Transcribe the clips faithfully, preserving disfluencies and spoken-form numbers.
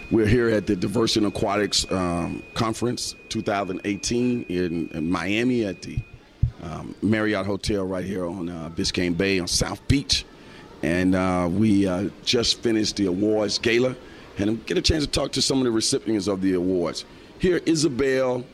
We're here at the Diversity in Aquatics um, Conference twenty eighteen in, in Miami at the um, Marriott Hotel right here on uh, Biscayne Bay on South Beach. And uh, we uh, just finished the awards gala and get a chance to talk to some of the recipients of the awards. Here, Isabel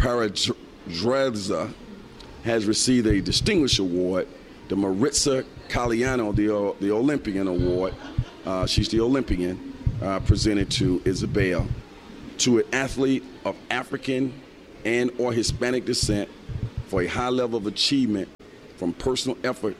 Paradreza has received a distinguished award, the Maritza Caliano, the, the Olympian Award. Uh, she's the Olympian. Uh, presented to Isabel, to an athlete of African and or Hispanic descent for a high level of achievement from personal effort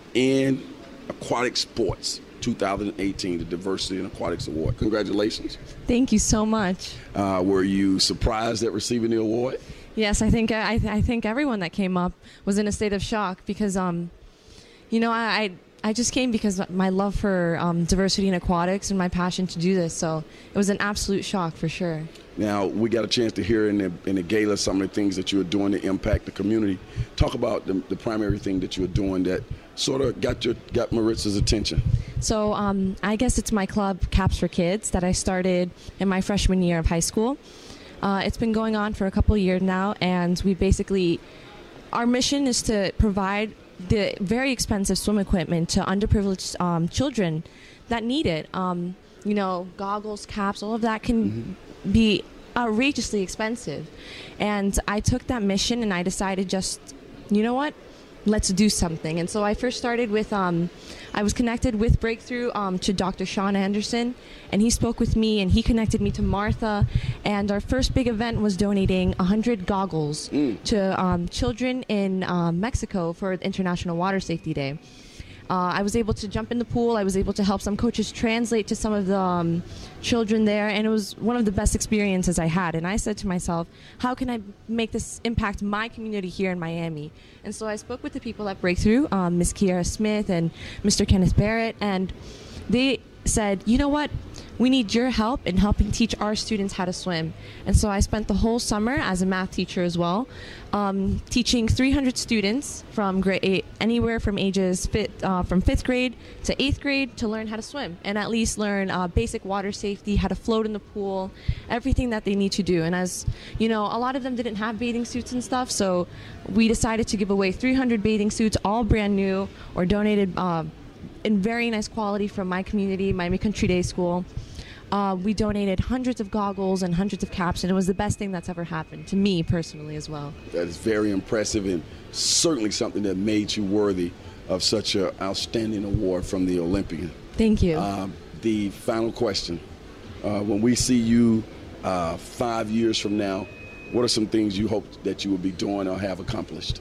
in aquatic sports, two thousand eighteen, the Diversity in Aquatics Award. Congratulations. Thank you so much. Uh, were you surprised at receiving the award? Yes, I think I, I think everyone that came up was in a state of shock because, um, you know, I. I I just came because my love for um, diversity in aquatics and my passion to do this. So it was an absolute shock for sure. Now, we got a chance to hear in the, in the gala some of the things that you were doing to impact the community. Talk about the, the primary thing that you were doing that sort of got your got Maritza's attention. So um, I guess it's my club, Caps for Kids, that I started in my freshman year of high school. Uh, it's been going on for a couple of years now, and we basically, our mission is to provide the very expensive swim equipment to underprivileged um, children that need it. Um, you know, goggles, caps, all of that can mm-hmm. be outrageously expensive. And I took that mission and I decided just, you know what, let's do something. And so I first started with, um, I was connected with Breakthrough um, to Doctor Sean Anderson, and he spoke with me and he connected me to Martha. And our first big event was donating one hundred goggles mm. to um, children in um, Mexico for International Water Safety Day. Uh, I was able to jump in the pool. I was able to help some coaches translate to some of the um, children there, and it was one of the best experiences I had. And I said to myself, how can I make this impact my community here in Miami? And so I spoke with the people at Breakthrough, um, Miz Kiara Smith and Mister Kenneth Barrett, and they said, you know what, we need your help in helping teach our students how to swim. And so I spent the whole summer as a math teacher as well, um, teaching three hundred students from grade eight, anywhere from ages fifth, uh, from fifth grade to eighth grade to learn how to swim and at least learn uh, basic water safety, how to float in the pool, everything that they need to do. And as you know, a lot of them didn't have bathing suits and stuff, so we decided to give away three hundred bathing suits, all brand new or donated uh, in very nice quality from my community, Miami Country Day School. Uh, we donated hundreds of goggles and hundreds of caps, and it was the best thing that's ever happened to me personally as well. That is very impressive and certainly something that made you worthy of such an outstanding award from the Olympian. Thank you. Uh, the final question, uh, when we see you uh, five years from now, what are some things you hope that you will be doing or have accomplished?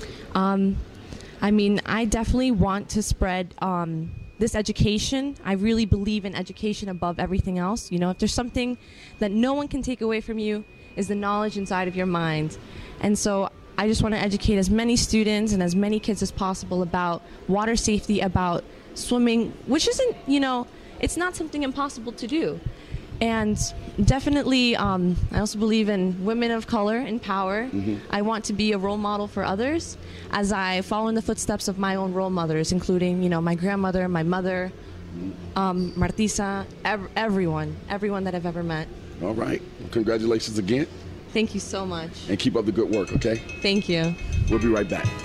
Um, I mean, I definitely want to spread um, this education. I really believe in education above everything else. You know, if there's something that no one can take away from you, is the knowledge inside of your mind. And so I just want to educate as many students and as many kids as possible about water safety, about swimming, which isn't, you know, it's not something impossible to do. And definitely, um, I also believe in women of color in power. Mm-hmm. I want to be a role model for others as I follow in the footsteps of my own role mothers, including, you know, my grandmother, my mother, um, Martisa, ev- everyone, everyone that I've ever met. All right. Well, congratulations again. Thank you so much. And keep up the good work, okay? Thank you. We'll be right back.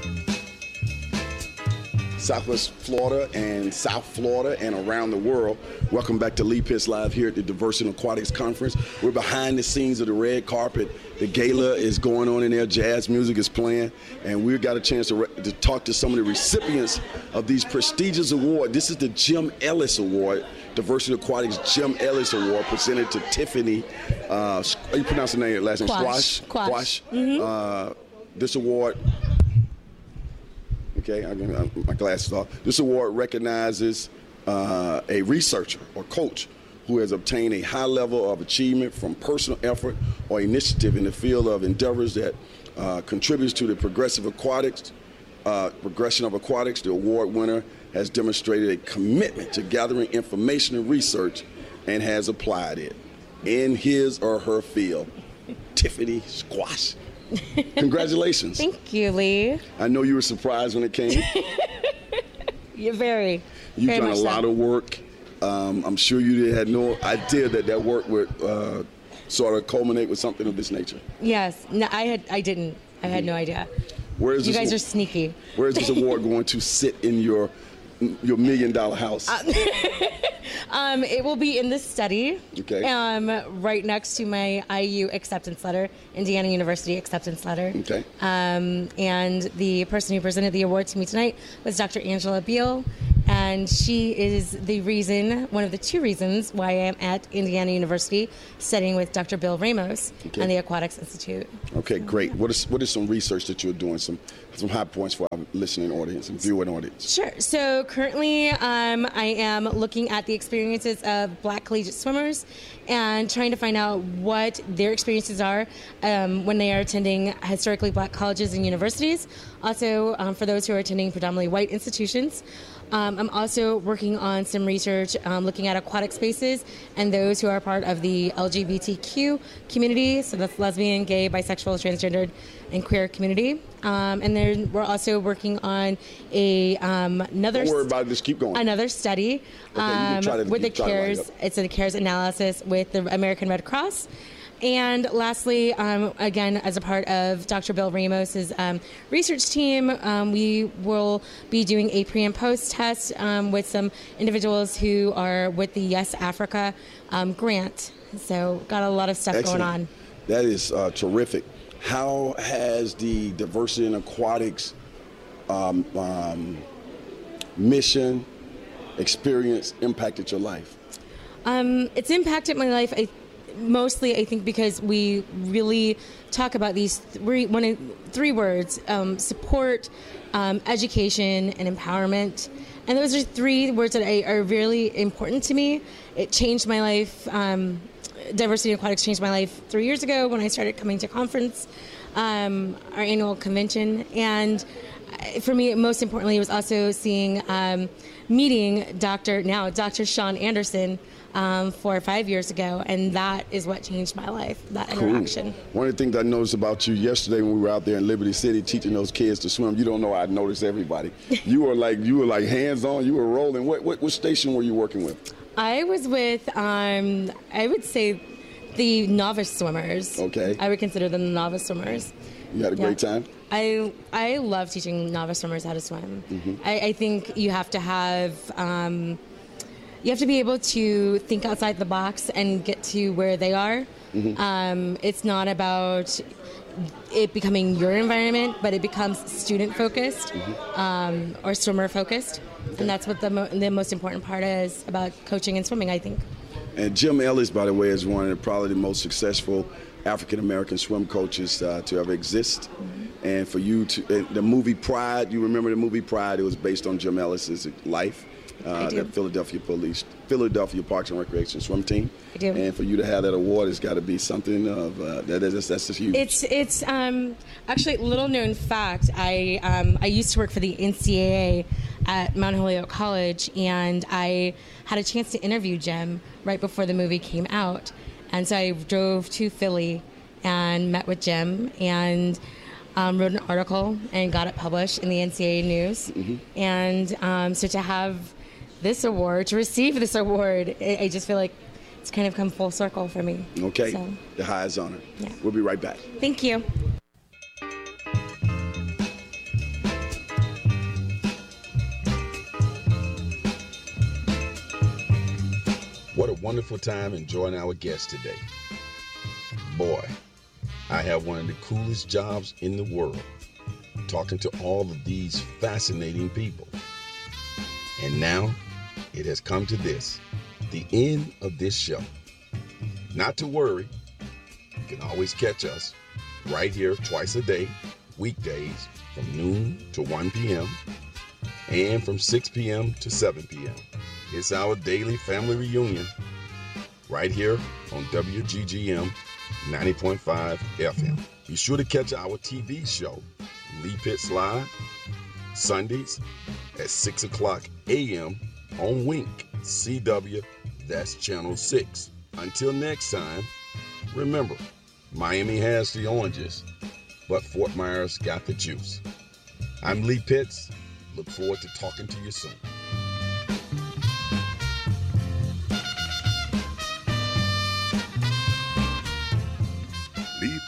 Southwest Florida and South Florida and around the world. Welcome back to Lee Pitts Live here at the Diversity in Aquatics Conference. We're behind the scenes of the red carpet. The gala is going on in there. Jazz music is playing. And we've got a chance to, re- to talk to some of the recipients of these prestigious awards. This is the Jim Ellis Award, Diversity Aquatics Jim Ellis Award, presented to Tiffany. Uh, how you pronounce the name? Last name? Quash. Quash. Quash. Mm-hmm. Uh, this award. Okay, I got my glasses off. This award recognizes uh, a researcher or coach who has obtained a high level of achievement from personal effort or initiative in the field of endeavors that uh, contributes to the progressive aquatics, uh, progression of aquatics. The award winner has demonstrated a commitment to gathering information and research and has applied it in his or her field. Tiffany Squash. Congratulations. Thank you, Lee. I know you were surprised when it came. You're very. You've very done a much lot so. of work Um, I'm sure you had no idea that that work would uh, sort of culminate with something of this nature. Yes, no, I had, I didn't. I had no idea. Where is You this guys wa- are sneaky. Where is this award going to sit in your your million dollar house? Uh, Um, it will be in the study, Okay. um, right next to my I U acceptance letter, Indiana University acceptance letter. Okay. Um, and the person who presented the award to me tonight was Doctor Angela Beal, and she is the reason, one of the two reasons why I am at Indiana University studying with Doctor Bill Ramos Okay. and the Aquatics Institute. Okay, great. What is what is some research that you're doing? Some some high points for our listening audience and viewing audience. Sure. So currently, um, I am looking at the experiences of Black collegiate swimmers and trying to find out what their experiences are um, when they are attending historically Black colleges and universities. Also, um, for those who are attending predominantly white institutions. Um, I'm also working on some research um, looking at aquatic spaces and those who are part of the L G B T Q community, so that's lesbian, gay, bisexual, transgendered, and queer community. Um, and then we're also working on a um, another Don't worry about it. Just keep going. another study Okay, you can um, try to- with the you try to line CARES. up. It's a CARES analysis with the American Red Cross. And lastly, um, again, as a part of Doctor Bill Ramos's um, research team, um, we will be doing a pre and post test um, with some individuals who are with the Yes Africa um, grant. So got a lot of stuff Excellent. going on. That is uh, terrific. How has the diversity in aquatics um, um, mission experience impacted your life? Um, it's impacted my life. I, mostly, I think, because we really talk about these three, one, of- three words: um, support, um, education, and empowerment. And those are three words that I, are really important to me. It changed my life. Um, Diversity in Aquatics changed my life three years ago when I started coming to conference, um, our annual convention, and uh, for me, most importantly, it was also seeing, um, meeting Doctor now Doctor Sean Anderson um, four or five years ago, and that is what changed my life. That interaction. One of the things I noticed about you yesterday when we were out there in Liberty City teaching those kids to swim, you don't know I noticed everybody. You were like you were like hands on. You were rolling. What what, what station were you working with? I was with, um, I would say, the novice swimmers. Okay. I would consider them the novice swimmers. You had a Yeah. great time. I I love teaching novice swimmers how to swim. I, I think you have to have um, you have to be able to think outside the box and get to where they are. Um, it's not about it becoming your environment, but it becomes student focused um, or swimmer focused, and that's what the mo- the most important part is about coaching and swimming, I think. And Jim Ellis, by the way, is one of the, probably the most successful African American swim coaches uh, to ever exist. And for you to, and the movie Pride, you remember the movie Pride? It was based on Jim Ellis's life. Uh, I do. The Philadelphia Police, Philadelphia Parks and Recreation swim team. I do. And for you to have that award, it's got to be something of uh, that. That's, that's just huge. It's it's um, actually little known fact. I um, I used to work for the N C A A at Mount Holyoke College, and I had a chance to interview Jim right before the movie came out, and so I drove to Philly and met with Jim and um, wrote an article and got it published in the N C A A News, and um, so to have this award, to receive this award, I, I just feel like it's kind of come full circle for me. Okay, So, the highest honor. Yeah. We'll be right back. thank you. What a wonderful time enjoying our guest today. Boy, I have one of the coolest jobs in the world, talking to all of these fascinating people. And now it has come to this, the end of this show. Not to worry, you can always catch us right here twice a day, weekdays from noon to one p.m. and from six p.m. to seven p.m. It's our daily family reunion right here on W G G M ninety point five F M. Be sure to catch our T V show, Lee Pitts Live, Sundays at six o'clock a.m. on Wink, C W, that's Channel six. Until next time, remember, Miami has the oranges, but Fort Myers got the juice. I'm Lee Pitts. Look forward to talking to you soon.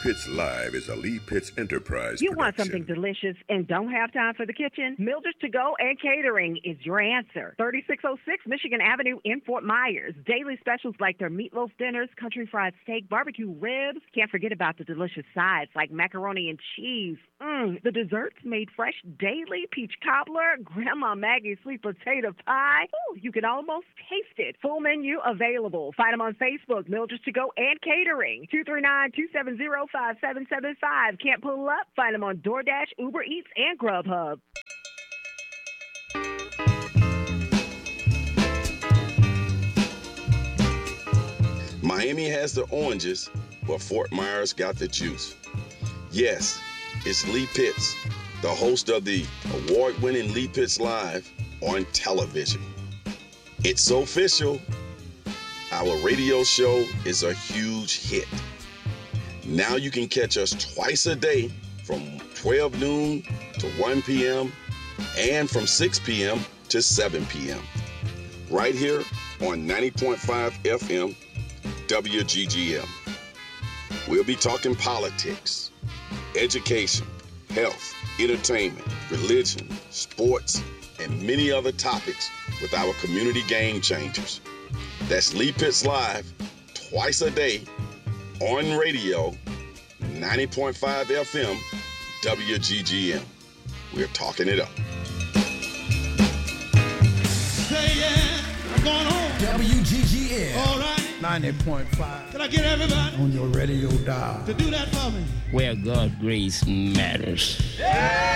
Pitts Live is a Lee Pitts Enterprise You production. want something delicious and don't have time for the kitchen? Mildred's To Go and Catering is your answer. thirty-six oh six Michigan Avenue in Fort Myers. Daily specials like their meatloaf dinners, country fried steak, barbecue ribs. Can't forget about the delicious sides like macaroni and cheese. Mmm, the desserts made fresh daily. Peach cobbler, Grandma Maggie's sweet potato pie. Ooh, you can almost taste it. Full menu available. Find them on Facebook, Mildred's To Go and Catering. two three nine, two seven zero, five seven seven five. Can't pull up? Find them on DoorDash, Uber Eats, and Grubhub. Miami has the oranges, but Fort Myers got the juice. Yes, it's Lee Pitts, the host of the award-winning Lee Pitts Live on television. It's so official. Our radio show is a huge hit. Now you can catch us twice a day from twelve noon to one p.m. and from six p.m. to seven p.m. right here on ninety point five F M W G G M. We'll be talking politics, education, health, entertainment, religion, sports, and many other topics with our community game changers. That's Lee Pitts Live, twice a day, on radio, ninety point five F M, W G G M. We're talking it up. Say yeah, I'm going home. W G G M. All right. ninety point five. Can I get everybody on your radio dial to do that for me? Where God's grace matters. Yeah!